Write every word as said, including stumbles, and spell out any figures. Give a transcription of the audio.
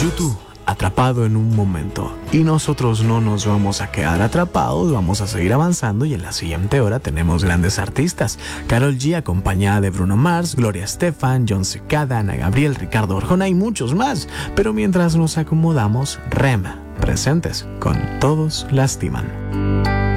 YouTube, atrapado en un momento. Y nosotros no nos vamos a quedar atrapados, vamos a seguir avanzando y en la siguiente hora tenemos grandes artistas. Karol G acompañada de Bruno Mars, Gloria Estefan, Jon Secada, Ana Gabriel, Ricardo Arjona y muchos más. Pero mientras nos acomodamos, Rem, presentes con Todos Lastiman.